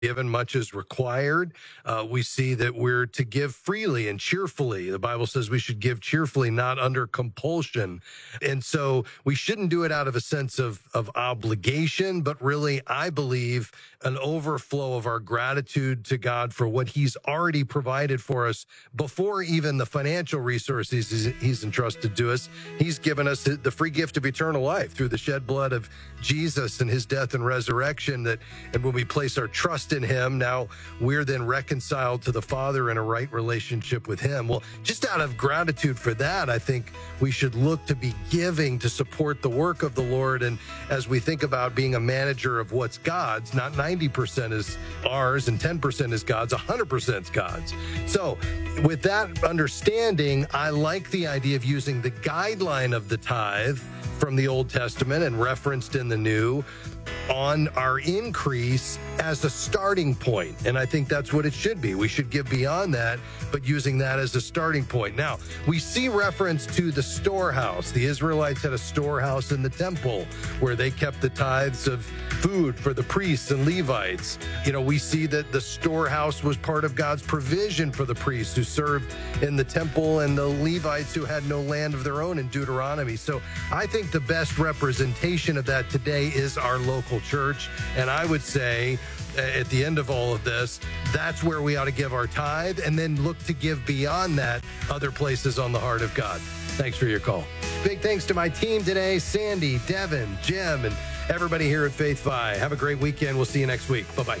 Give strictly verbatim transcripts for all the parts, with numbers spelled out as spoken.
Given much is required. Uh, we see that we're to give freely and cheerfully. The Bible says we should give cheerfully, not under compulsion. And so we shouldn't do it out of a sense of, of obligation, but really, I believe, an overflow of our gratitude to God for what he's already provided for us before even the financial resources he's, he's entrusted to us. He's given us the free gift of eternal life through the shed blood of Jesus and his death and resurrection. That, and when we place our trust in him, now we're then reconciled to the Father in a right relationship with him. Well, just out of gratitude for that, I think we should look to be giving to support the work of the Lord. And as we think about being a manager of what's God's, not ninety percent is ours and ten percent is God's, one hundred percent is God's. So with that understanding, I like the idea of using the guideline of the tithe from the Old Testament and referenced in the New on our increase as a starting point. And I think that's what it should be. We should give beyond that, but using that as a starting point. Now, we see reference to the storehouse. The Israelites had a storehouse in the temple where they kept the tithes of food for the priests and Levites. You know, we see that the storehouse was part of God's provision for the priests who served in the temple and the Levites who had no land of their own in Deuteronomy. So I think the best representation of that today is our local church. And I would say at the end of all of this, that's where we ought to give our tithe and then look to give beyond that other places on the heart of God. Thanks for your call. Big thanks to my team today, Sandy, Devin, Jim, and everybody here at FaithFi. Have a great weekend. We'll see you next week. Bye-bye.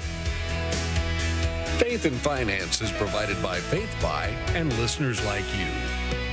Faith and Finance is provided by FaithFi and listeners like you.